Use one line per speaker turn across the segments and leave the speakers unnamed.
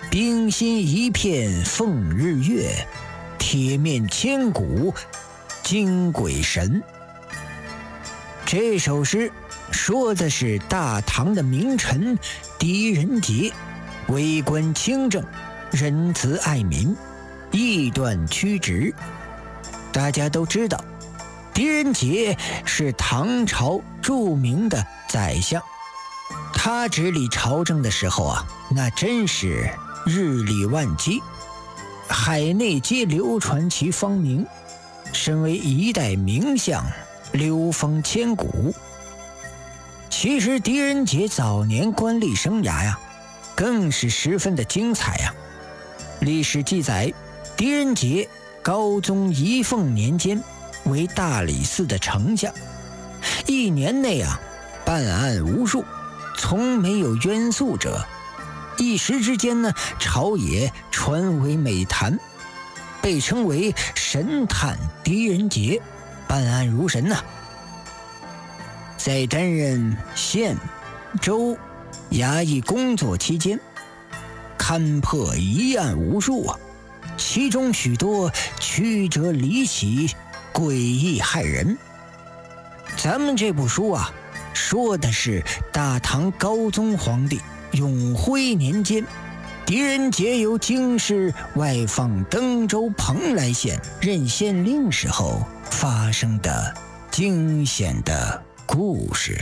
冰心一片凤日月，铁面千古惊鬼神。这首诗说的是大唐的名臣狄仁杰为官清正，仁慈爱民，义断曲直。大家都知道，狄仁杰是唐朝著名的宰相，他治理朝政的时候啊，那真是日理万机，海内皆流传其芳名，身为一代名相，流风千古。其实狄仁杰早年官吏生涯呀，更是十分的精彩呀。历史记载，狄仁杰高宗仪凤年间为大理寺的丞相，一年内啊办案无数，从没有冤诉者。一时之间呢，朝野传为美谈，被称为神探狄仁杰，办案如神呐。在担任县、州、衙役工作期间，勘破疑案无数啊，其中许多曲折离奇，诡异骇人。咱们这部书啊，说的是大唐高宗皇帝永徽年间，狄仁杰由京师外放登州蓬莱县任县令时候发生的惊险的故事。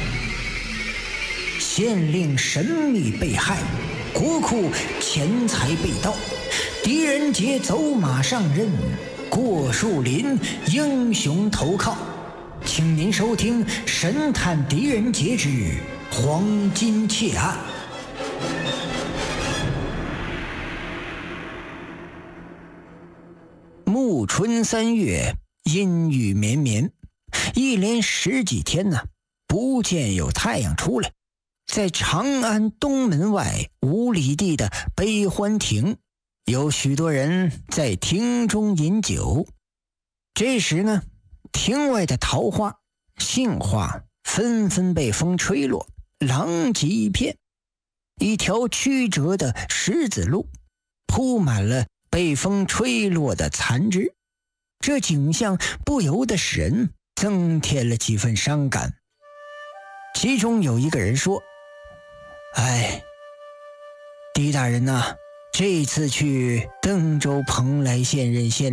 县令神秘被害，国库钱财被盗，狄仁杰走马上任，过树林，英雄投靠。请您收听《神探狄仁杰之黄金窃案》。暮春3月，阴雨绵绵，一连10几天呢，不见有太阳出来。在长安东门外5里地的悲欢亭，有许多人在亭中饮酒。这时呢，亭外的桃花、杏花纷纷被风吹落，狼藉一片。一条曲折的石子路铺满了被风吹落的残枝，这景象不由得使人增添了几分伤感。其中有一个人说：哎，狄大人呐，这次去登州蓬莱县任县